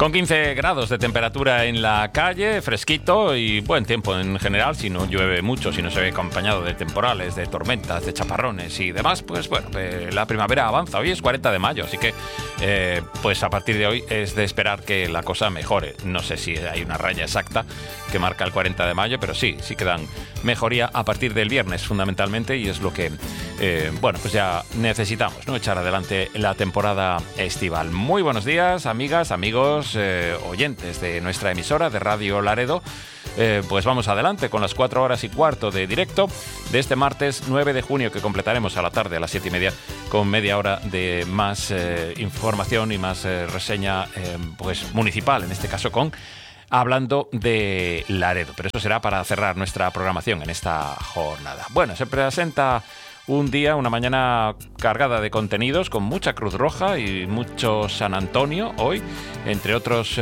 Con 15 grados de temperatura en la calle, fresquito y buen tiempo en general, si no llueve mucho, si no se ve acompañado de temporales, de tormentas, de chaparrones y demás, pues bueno, la primavera avanza. Hoy es 40 de mayo, así que pues a partir de hoy es de esperar que la cosa mejore. No sé si hay una raya exacta que marca el 40 de mayo, pero sí que dan mejoría a partir del viernes fundamentalmente, y es lo que bueno, pues ya necesitamos, ¿no? Echar adelante la temporada estival. Muy buenos días, amigas, amigos, oyentes de nuestra emisora de Radio Laredo. Pues vamos adelante con las 4 horas y cuarto de directo de este martes 9 de junio, que completaremos a la tarde a las 7:30 con media hora de más información y más reseña pues municipal, en este caso con Hablando de Laredo. Pero eso será para cerrar nuestra programación en esta jornada. Bueno, se presenta un día, una mañana cargada de contenidos, con mucha Cruz Roja y mucho San Antonio hoy, entre otros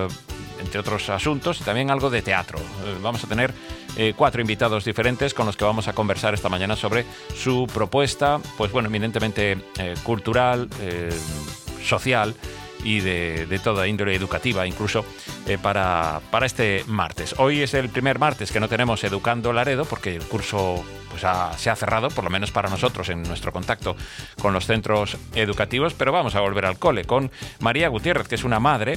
asuntos, y también algo de teatro. Vamos a tener 4 invitados diferentes con los que vamos a conversar esta mañana sobre su propuesta, pues bueno, eminentemente cultural, social y de toda índole educativa, incluso para este martes. Hoy es el primer martes que no tenemos Educando Laredo, porque el curso pues se ha cerrado, por lo menos para nosotros, en nuestro contacto con los centros educativos, pero vamos a volver al cole con María Gutiérrez, que es una madre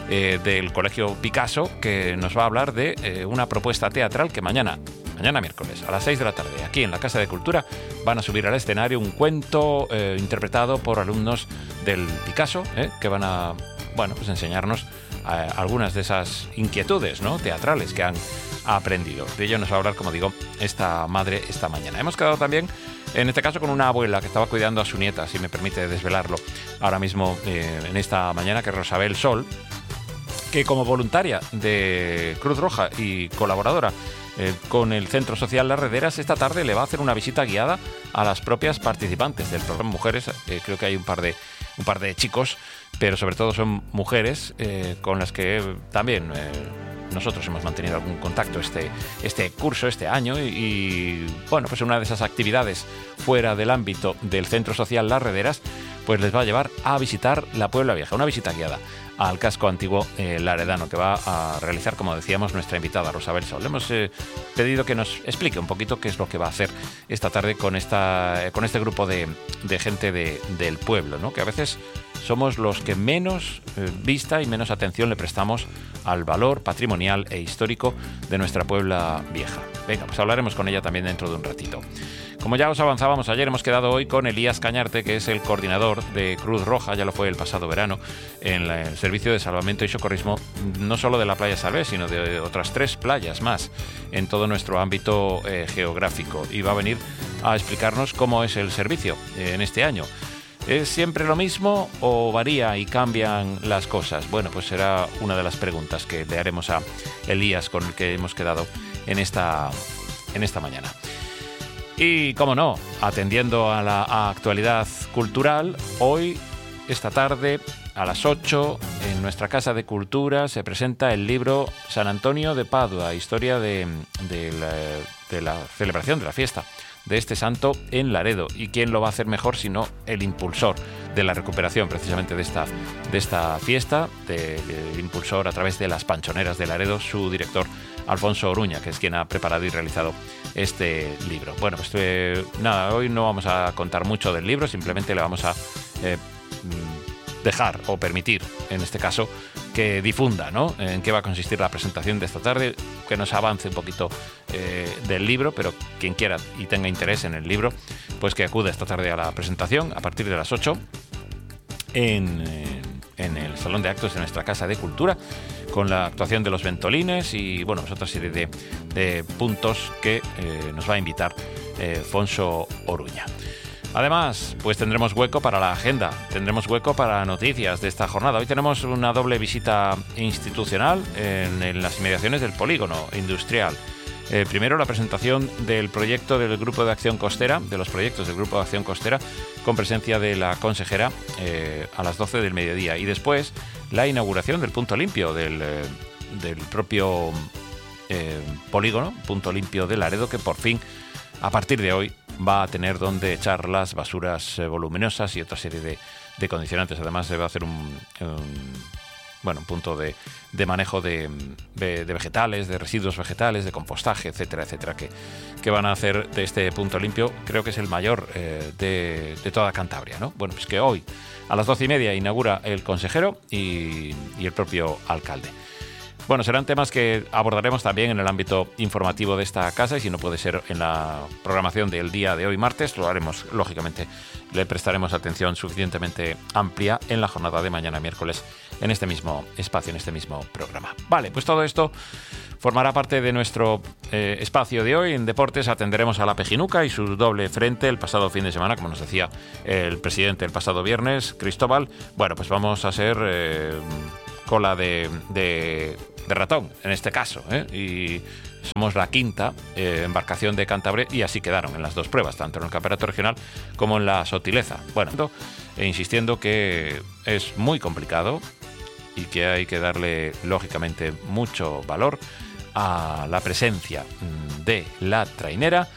del Colegio Picasso, que nos va a hablar de una propuesta teatral que mañana miércoles, a las 6 de la tarde, aquí en la Casa de Cultura, van a subir al escenario un cuento interpretado por alumnos del Picasso, que van a, bueno, pues enseñarnos algunas de esas inquietudes, ¿no?, teatrales que han aprendido. De ello nos va a hablar, como digo, esta madre esta mañana. Hemos quedado también, en este caso, con una abuela que estaba cuidando a su nieta, si me permite desvelarlo ahora mismo en esta mañana, que es Rosabel Sol, que como voluntaria de Cruz Roja y colaboradora con el Centro Social Las Rederas, esta tarde le va a hacer una visita guiada a las propias participantes del programa Mujeres. Creo que hay un par de chicos, pero sobre todo son mujeres con las que también nosotros hemos mantenido algún contacto este curso, este año, y bueno, pues una de esas actividades fuera del ámbito del Centro Social Las Rederas, pues les va a llevar a visitar la Puebla Vieja, una visita guiada al casco antiguo laredano, que va a realizar, como decíamos, nuestra invitada Rosabel Sol. Le hemos pedido que nos explique un poquito qué es lo que va a hacer esta tarde con este grupo de gente del pueblo, ¿no?, que a veces somos los que menos vista y menos atención le prestamos al valor patrimonial e histórico de nuestra Puebla Vieja. Venga, pues hablaremos con ella también dentro de un ratito. Como ya os avanzábamos ayer, hemos quedado hoy con Elías Cañarte, que es el coordinador de Cruz Roja, ya lo fue el pasado verano, en el servicio de salvamento y socorrismo, no solo de la playa Salvé, sino de otras 3 playas más en todo nuestro ámbito geográfico. Y va a venir a explicarnos cómo es el servicio en este año. ¿Es siempre lo mismo o varía y cambian las cosas? Bueno, pues será una de las preguntas que le haremos a Elías, con el que hemos quedado en esta mañana. Y, como no, atendiendo a la actualidad cultural, hoy, esta tarde, a las 8, en nuestra Casa de Cultura, se presenta el libro San Antonio de Padua, historia de la celebración de la fiesta de este santo en Laredo. ¿Y quién lo va a hacer mejor sino el impulsor de la recuperación precisamente de esta fiesta, del impulsor a través de las Panchoneras de Laredo, su director Alfonso Oruña, que es quien ha preparado y realizado este libro? Bueno, pues nada, hoy no vamos a contar mucho del libro, simplemente le vamos a dejar o permitir, en este caso, que difunda, ¿no?, en qué va a consistir la presentación de esta tarde, que nos avance un poquito del libro, pero quien quiera y tenga interés en el libro, pues que acude esta tarde a la presentación a partir de las 8 en el Salón de Actos de nuestra Casa de Cultura, con la actuación de los Ventolines y, bueno, pues otra serie de puntos que nos va a invitar Alfonso Oruña. Además, pues tendremos hueco para la agenda, tendremos hueco para noticias de esta jornada. Hoy tenemos una doble visita institucional en las inmediaciones del polígono industrial. Primero, la presentación del proyecto del Grupo de Acción Costera, de los proyectos del Grupo de Acción Costera, con presencia de la consejera a las 12 del mediodía. Y después, la inauguración del punto limpio del propio polígono, punto limpio de Laredo, que por fin, a partir de hoy, va a tener donde echar las basuras voluminosas y otra serie de condicionantes. Además, se va a hacer un punto de manejo de vegetales, de residuos vegetales, de compostaje, etcétera, etcétera, que van a hacer de este punto limpio, creo que es el mayor de toda Cantabria, ¿no? Bueno, pues que hoy a las 12:30 inaugura el consejero y el propio alcalde. Bueno, serán temas que abordaremos también en el ámbito informativo de esta casa, y si no puede ser en la programación del día de hoy, martes, lo haremos, lógicamente, le prestaremos atención suficientemente amplia en la jornada de mañana, miércoles, en este mismo espacio, en este mismo programa. Vale, pues todo esto formará parte de nuestro espacio de hoy. En deportes atenderemos a la Pejinuca y su doble frente el pasado fin de semana, como nos decía el presidente el pasado viernes, Cristóbal. Bueno, pues vamos a ser cola de ratón, en este caso, y somos la quinta embarcación de Cantabria, y así quedaron en las dos pruebas, tanto en el campeonato regional como en la Sotileza. Bueno, insistiendo que es muy complicado y que hay que darle, lógicamente, mucho valor a la presencia de la trainera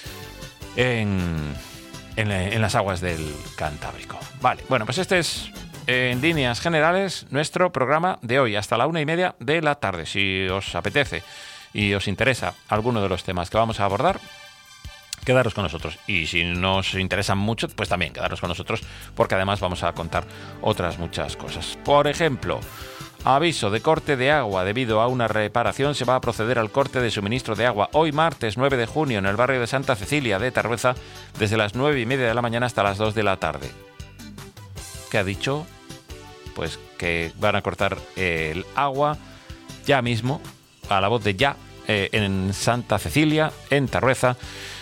en las aguas del Cantábrico. Vale, bueno, pues este es, en líneas generales, nuestro programa de hoy, hasta la 1:30 de la tarde. Si os apetece y os interesa alguno de los temas que vamos a abordar, quedaros con nosotros. Y si no os interesan mucho, pues también quedaros con nosotros, porque además vamos a contar otras muchas cosas. Por ejemplo, aviso de corte de agua. Debido a una reparación, se va a proceder al corte de suministro de agua hoy, martes 9 de junio, en el barrio de Santa Cecilia de Tarueza, desde las 9:30 de la mañana hasta las 2 de la tarde. ¿Qué ha dicho? Pues que van a cortar el agua ya mismo, a la voz de ya, en Santa Cecilia, en Tarueza,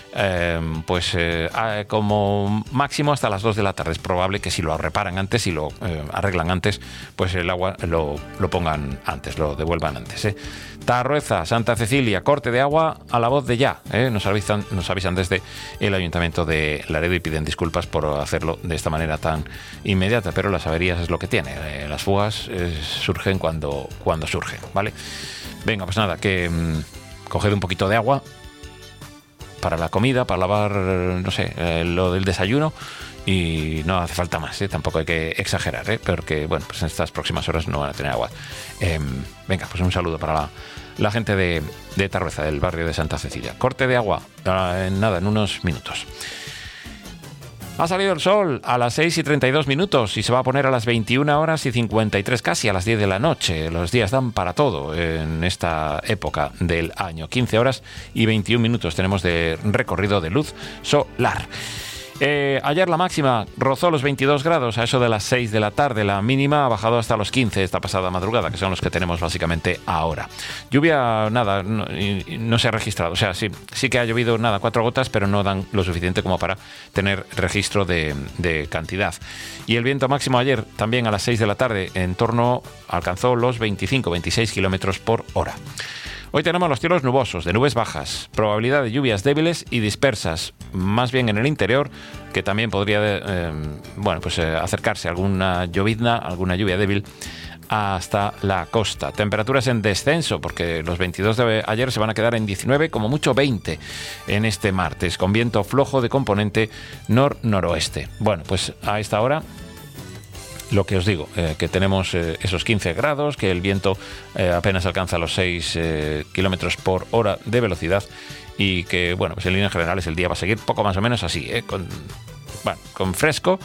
como máximo hasta las 2 de la tarde. Es probable que si lo reparan antes, si lo arreglan antes, pues el agua lo pongan antes, lo devuelvan antes. Tarueza, Santa Cecilia, corte de agua a la voz de ya. Nos avisan desde el Ayuntamiento de Laredo y piden disculpas por hacerlo de esta manera tan inmediata, pero las averías es lo que tiene. Las fugas surgen cuando surgen, ¿vale? Venga, pues nada, que coged un poquito de agua para la comida, para lavar, no sé, lo del desayuno, y no hace falta más, tampoco hay que exagerar, porque bueno, pues en estas próximas horas no van a tener agua. Venga, pues un saludo para la gente de Tarueza, del barrio de Santa Cecilia. Corte de agua, en unos minutos. Ha salido el sol a las 6:32 y se va a poner a las 21:53, casi a las 10 de la noche. Los días dan para todo en esta época del año. 15 horas y 21 minutos tenemos de recorrido de luz solar. Ayer la máxima rozó los 22 grados a eso de las 6 de la tarde. La mínima ha bajado hasta los 15 esta pasada madrugada, que son los que tenemos básicamente ahora. Lluvia, nada, no se ha registrado. O sea, sí que ha llovido, 4 gotas, pero no dan lo suficiente como para tener registro de cantidad. Y el viento máximo ayer, también a las 6 de la tarde, alcanzó los 25-26 kilómetros por hora. Hoy tenemos los cielos nubosos, de nubes bajas, probabilidad de lluvias débiles y dispersas, más bien en el interior, que también podría acercarse alguna llovizna, alguna lluvia débil hasta la costa. Temperaturas en descenso, porque los 22 de ayer se van a quedar en 19, como mucho 20 en este martes, con viento flojo de componente noroeste. Bueno, pues a esta hora, lo que os digo, que tenemos esos 15 grados, que el viento apenas alcanza los 6 kilómetros por hora de velocidad, y que, bueno, pues en líneas generales el día va a seguir poco más o menos así, con fresco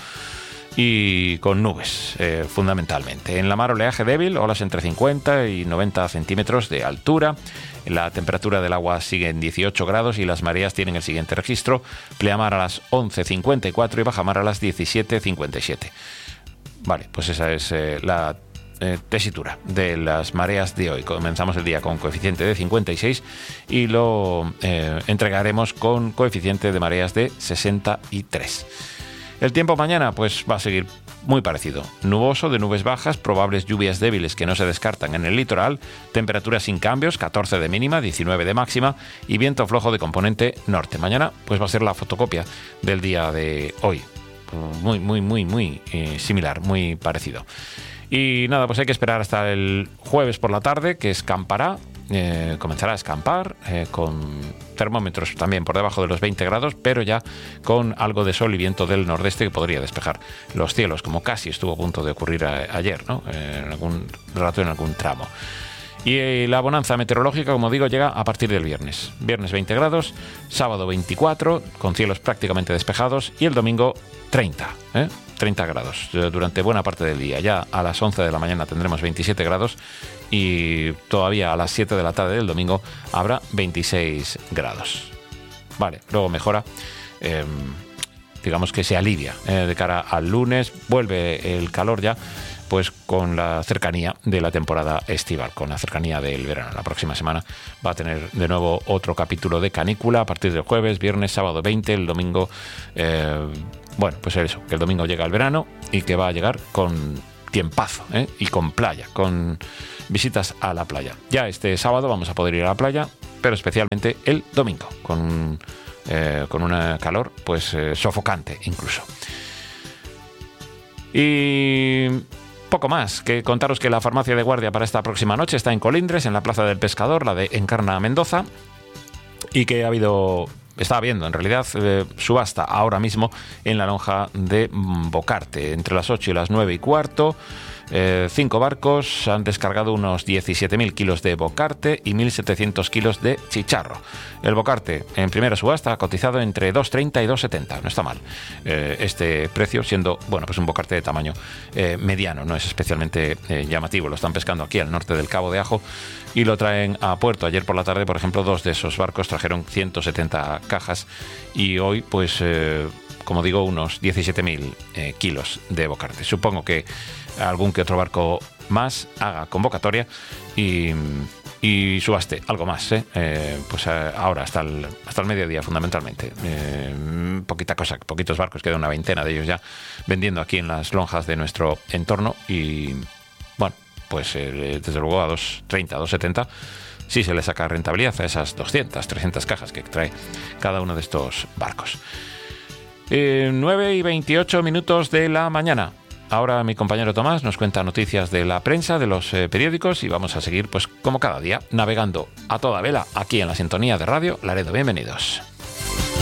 y con nubes, fundamentalmente. En la mar, oleaje débil, olas entre 50 y 90 centímetros de altura. La temperatura del agua sigue en 18 grados y las mareas tienen el siguiente registro: pleamar a las 11:54 y bajamar a las 17:57. Vale, pues esa es la tesitura de las mareas de hoy. Comenzamos el día con coeficiente de 56 y lo entregaremos con coeficiente de mareas de 63. El tiempo mañana pues va a seguir muy parecido. Nuboso, de nubes bajas, probables lluvias débiles que no se descartan en el litoral, temperaturas sin cambios, 14 de mínima, 19 de máxima, y viento flojo de componente norte. Mañana pues va a ser la fotocopia del día de hoy. Muy similar, muy parecido. Y nada, pues hay que esperar hasta el jueves por la tarde, que escampará. Comenzará a escampar con termómetros también por debajo de los 20 grados, pero ya con algo de sol y viento del nordeste que podría despejar los cielos, como casi estuvo a punto de ocurrir ayer, ¿no? En algún rato, en algún tramo. Y la bonanza meteorológica, como digo, llega a partir del viernes. Viernes 20 grados, sábado 24, con cielos prácticamente despejados, y el domingo 30, 30 grados durante buena parte del día. Ya a las 11 de la mañana tendremos 27 grados y todavía a las 7 de la tarde del domingo habrá 26 grados. Vale, luego mejora, digamos que se alivia de cara al lunes, vuelve el calor ya, pues con la cercanía de la temporada estival, con la cercanía del verano. La próxima semana va a tener de nuevo otro capítulo de canícula a partir del jueves, viernes, sábado 20, el domingo, bueno, pues eso, que el domingo llega el verano y que va a llegar con tiempazo, y con playa, con visitas a la playa. Ya este sábado vamos a poder ir a la playa, pero especialmente el domingo, con una calor pues sofocante incluso. Y poco más que contaros que la farmacia de guardia para esta próxima noche está en Colindres, en la Plaza del Pescador, la de Encarna Mendoza, y que está habiendo en realidad subasta ahora mismo en la lonja de Bocarte, entre las 8 y las 9 y cuarto. 5 barcos han descargado unos 17.000 kilos de bocarte y 1.700 kilos de chicharro. El bocarte en primera subasta ha cotizado entre 2,30 y 2,70. No está mal este precio, siendo bueno, pues un bocarte de tamaño mediano, no es especialmente llamativo. Lo están pescando aquí al norte del Cabo de Ajo y lo traen a puerto. Ayer por la tarde, por ejemplo, 2 de esos barcos trajeron 170 cajas y hoy, pues como digo, unos 17.000 kilos de bocarte. Supongo que algún que otro barco más haga convocatoria y subaste algo más, pues ahora hasta el mediodía fundamentalmente. Poquita cosa, poquitos barcos, queda una veintena de ellos ya vendiendo aquí en las lonjas de nuestro entorno y bueno, pues desde luego a 2,30, 2,70 sí se le saca rentabilidad a esas 200, 300 cajas que trae cada uno de estos barcos. 9 y 28 minutos de la mañana. Ahora mi compañero Tomás nos cuenta noticias de la prensa, de los periódicos, y vamos a seguir, pues como cada día, navegando a toda vela aquí en la sintonía de Radio Laredo. Bienvenidos.